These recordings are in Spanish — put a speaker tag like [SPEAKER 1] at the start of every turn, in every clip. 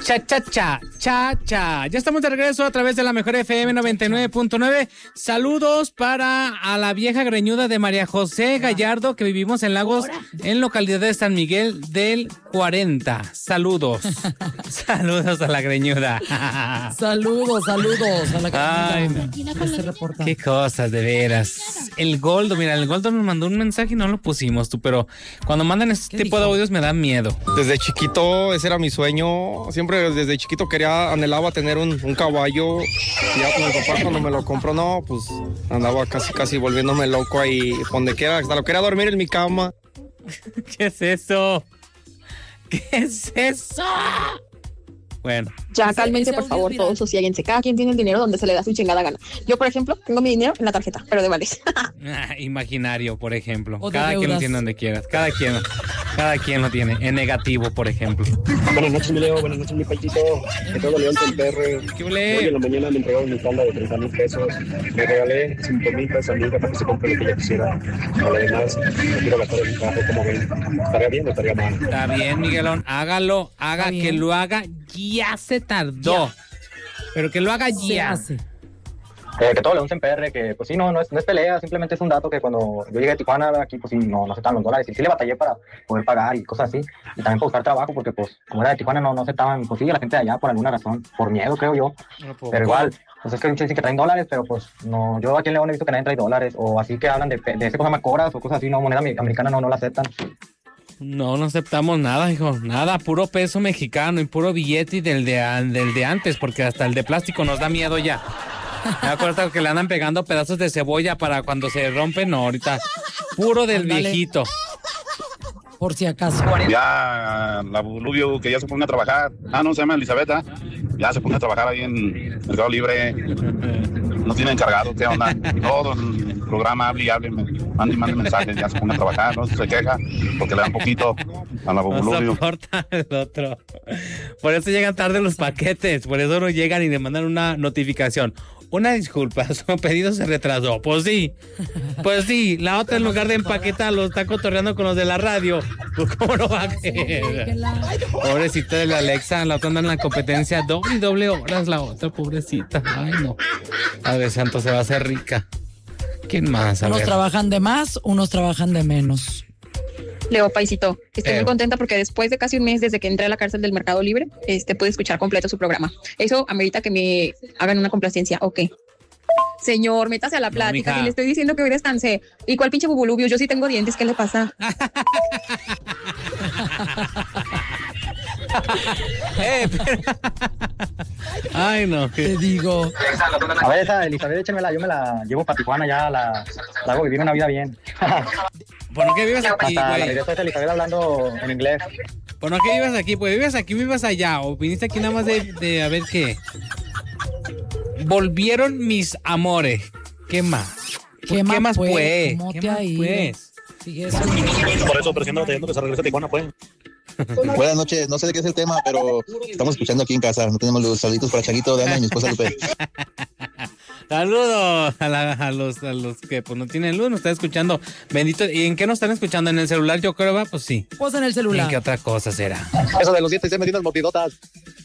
[SPEAKER 1] Cha. Ya estamos de regreso a través de la mejor FM 99.9. Saludos para a la vieja greñuda de María José Gallardo, que vivimos en Lagos, en localidad de San Miguel del 40. Saludos. Saludos a la greñuda.
[SPEAKER 2] Saludos a la greñuda.
[SPEAKER 1] Ay, no. Qué cosas, de veras. El Goldo nos mandó un mensaje y no lo pusimos tú, pero cuando mandan este tipo de audios me da miedo.
[SPEAKER 3] Desde chiquito, ese era mi sueño. Siempre desde chiquito anhelaba tener un caballo. Ya con el papá cuando me lo compró, no, pues andaba casi volviéndome loco ahí, donde quiera, hasta lo quería dormir en mi cama.
[SPEAKER 1] ¿Qué es eso? ¿Qué es eso? Bueno.
[SPEAKER 4] Ya, cálmense, por favor, todos sosiéguense. Cada quien tiene el dinero donde se le da su chingada gana. Yo, por ejemplo, tengo mi dinero en la tarjeta, pero de vales.
[SPEAKER 1] Imaginario, por ejemplo.
[SPEAKER 2] O
[SPEAKER 1] cada quien lo tiene donde quieras. Cada quien lo tiene. En negativo, por ejemplo.
[SPEAKER 5] Buenas noches, mi Leo. Buenas noches, mi Pachito. De todo León del PR.
[SPEAKER 1] ¿Qué
[SPEAKER 5] Hoy en la mañana me entregaron mi tanda de 30,000 pesos. Me regalé 5,000 pesos a mi hija para que se compre lo que ella quisiera. Además, no quiero gastar en un carro, como ven. ¿Estaría bien o estaría mal?
[SPEAKER 1] Está bien, Miguelón. Hágalo. Que lo haga. Ya se tardó. Ya. Pero que lo haga ya.
[SPEAKER 6] Que todo León en PR, que pues sí, no es pelea, simplemente es un dato que cuando yo llegué a Tijuana, aquí pues sí, no aceptaban los dólares, y sí le batallé para poder pagar y cosas así, y también para buscar trabajo, porque pues como era de Tijuana no aceptaban, pues sí, a la gente de allá por alguna razón, por miedo creo yo, pero igual, pues es que dicen que traen dólares, pero pues no, yo aquí en León he visto que nadie trae dólares, o así que hablan de ese cosa más cobras, o cosas así, no, moneda americana no la aceptan.
[SPEAKER 1] No aceptamos nada, hijo, nada, puro peso mexicano y puro billete y del de antes, porque hasta el de plástico nos da miedo ya. Me acuerdo que le andan pegando pedazos de cebolla para cuando se rompen, no, ahorita puro del viejito.
[SPEAKER 2] Por si acaso.
[SPEAKER 7] Ya la Bulubio que ya se pone a trabajar, no, se llama Elizabeth, ya se pone a trabajar ahí en Mercado Libre, no tiene encargado, ¿qué onda? Todo el programa hable y hable, mande mensajes, ya se pone a trabajar, no se queja, porque le dan poquito a la Bulubio.
[SPEAKER 1] No soporta el otro. Por eso llegan tarde los paquetes, por eso no llegan y le mandan una notificación. Una disculpa, su pedido se retrasó. Pues sí, la otra en lugar de empaquetar lo está cotorreando con los de la radio. Pues cómo no va a querer. Pobrecita de la Alexa, la otra anda en la competencia doble horas, la otra, pobrecita. Ay, no. A ver, Santo se va a hacer rica. ¿Quién más?
[SPEAKER 2] Unos trabajan de más, unos trabajan de menos.
[SPEAKER 4] Leo, paisito, estoy muy contenta porque después de casi un mes desde que entré a la cárcel del Mercado Libre, pude escuchar completo su programa. Eso amerita que me hagan una complacencia, ok. Señor, métase a la plática, y le estoy diciendo que hoy descansé. ¿Y cuál pinche bubulubio? Yo sí tengo dientes, ¿qué le pasa?
[SPEAKER 1] Ay, no.
[SPEAKER 2] Te digo.
[SPEAKER 6] A ver, esa Elizabeth, échenmela, yo me la llevo para Tijuana, ya la hago vivir una vida bien.
[SPEAKER 1] ¿Por qué vives aquí, güey?
[SPEAKER 6] La directora Elizabeth hablando en inglés.
[SPEAKER 1] ¿Por qué vives aquí? Pues vives aquí, vives allá, o viniste aquí nada más de a ver qué. Volvieron mis amores. ¿Qué más? ¿Qué más pues? ¿Qué más pues?
[SPEAKER 2] Sí, eso.
[SPEAKER 5] Por eso, pero siendo que se regrese a Tijuana, pues.
[SPEAKER 8] Buenas noches, no sé de qué es el tema, pero estamos escuchando aquí en casa. No tenemos los saluditos para Chaguito, de Ana y mi esposa Lupe.
[SPEAKER 1] Saludos a los que pues no tienen luz, nos están escuchando. Bendito. ¿Y en qué nos están escuchando? ¿En el celular? Yo creo, va, pues sí.
[SPEAKER 2] Pues en el celular.
[SPEAKER 1] ¿En qué otra cosa será?
[SPEAKER 5] Eso de los dientes se metiendo en motidotas.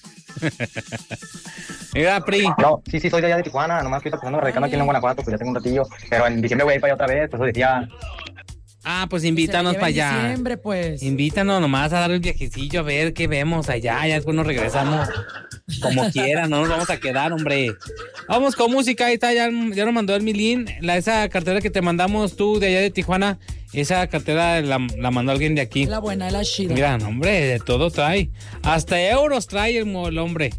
[SPEAKER 1] Mira, Pri.
[SPEAKER 6] No, sí, soy de allá de Tijuana, nomás que estoy pasando radicando aquí en Guanajuato, pues ya tengo un ratillo. Pero en diciembre voy a ir para allá otra vez, pues decía.
[SPEAKER 1] Pues invítanos para allá.
[SPEAKER 2] Diciembre, pues.
[SPEAKER 1] Invítanos nomás a dar el viajecillo, a ver qué vemos allá. Ya después nos regresamos como quiera, no nos vamos a quedar, hombre. Vamos con música, ahí está, ya nos mandó el Milín. Esa cartera que te mandamos tú de allá de Tijuana, esa cartera la mandó alguien de aquí.
[SPEAKER 2] La buena, la chida.
[SPEAKER 1] Mira, hombre, de todo trae. Hasta euros trae el hombre.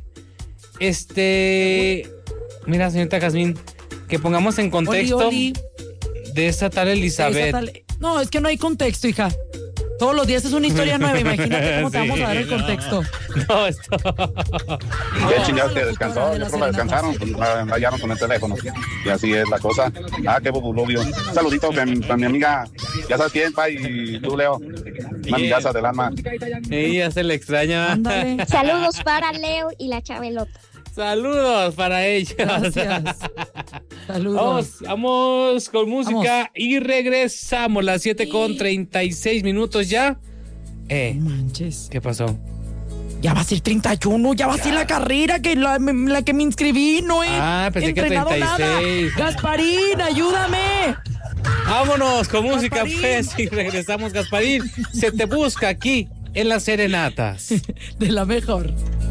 [SPEAKER 1] Mira, señorita Jazmín, que pongamos en contexto
[SPEAKER 2] Oli.
[SPEAKER 1] De esa tal Elizabeth.
[SPEAKER 2] No, es que no hay contexto, hija. Todos los días es una historia nueva. Imagínate cómo te vamos a dar el contexto.
[SPEAKER 1] No, esto.
[SPEAKER 7] Qué chingados que descansó, yo creo que descansaron, pues rayaron con el teléfono. Y así es la cosa. Qué bubulubio. Un saludito para mi amiga, ya sabes quién, pa, y tú, Leo. Una amigaza del alma.
[SPEAKER 1] Sí, ya se le extraña.
[SPEAKER 2] Ándale.
[SPEAKER 9] Saludos para Leo y la Chabelota.
[SPEAKER 1] Saludos para ellos.
[SPEAKER 2] Gracias. Saludos.
[SPEAKER 1] Vamos con música y regresamos. Las 7:36 ya.
[SPEAKER 2] No manches.
[SPEAKER 1] ¿Qué pasó?
[SPEAKER 2] Ya va a ser 31, ya va a ser la carrera que la que me inscribí, no he
[SPEAKER 1] pensé que
[SPEAKER 2] entrenado
[SPEAKER 1] 36.
[SPEAKER 2] nada. Gasparín, ayúdame.
[SPEAKER 1] Vámonos con música,
[SPEAKER 2] Gasparín.
[SPEAKER 1] pues, y regresamos, Gasparín. Se te busca aquí en las serenatas.
[SPEAKER 2] De la mejor.